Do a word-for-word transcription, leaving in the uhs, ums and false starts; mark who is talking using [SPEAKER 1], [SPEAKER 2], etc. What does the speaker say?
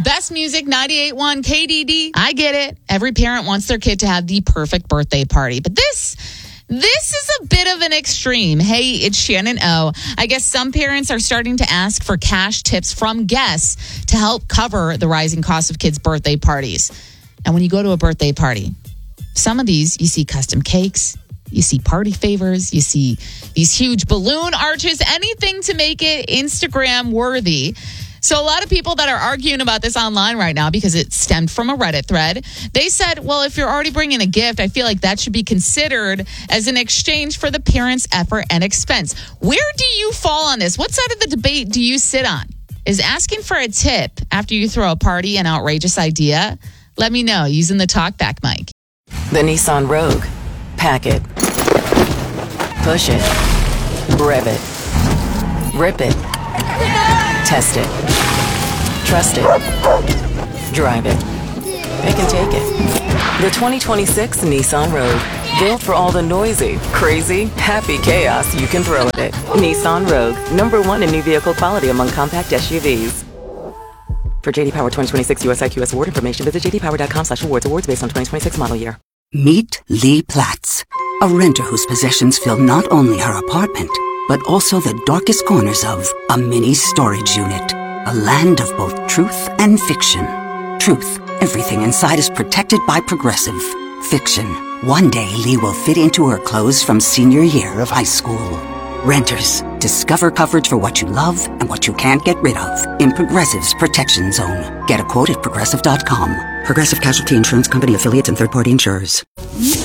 [SPEAKER 1] Best Music, ninety-eight point one K D D. I get it. Every parent wants their kid to have the perfect birthday party. But this, this is a bit of an extreme. Hey, it's Shannon O. I guess some parents are starting to ask for cash tips from guests to help cover the rising cost of kids' birthday parties. And when you go to a birthday party, some of these, you see custom cakes, you see party favors, you see these huge balloon arches, anything to make it Instagram worthy. So a lot of people that are arguing about this online right now, because it stemmed from a Reddit thread, they said, well, if you're already bringing a gift, I feel like that should be considered as an exchange for the parent's effort and expense. Where do you fall on this? What side of the debate do you sit on? Is asking for a tip after you throw a party an outrageous idea? Let me know using the talkback mic.
[SPEAKER 2] The Nissan Rogue. Pack it. Push it. Rev it. Rip it. Test it. Trust it. Drive it. Pick and take it. The twenty twenty-six Nissan Rogue. Built for all the noisy, crazy, happy chaos you can throw at it. Nissan Rogue. Number one in new vehicle quality among compact S U Vs. For J D Power twenty twenty-six U S I Q S award information, visit j d power dot com slash awards. Awards based on twenty twenty-six model year.
[SPEAKER 3] Meet Lee Platts, a renter whose possessions fill not only her apartment, but also the darkest corners of a mini storage unit. A land of both truth and fiction. Truth, everything inside is protected by Progressive. Fiction, one day Lee will fit into her clothes from senior year of high school. Renters, discover coverage for what you love and what you can't get rid of in Progressive's Protection Zone. Get a quote at progressive dot com. Progressive Casualty Insurance Company affiliates and third-party insurers.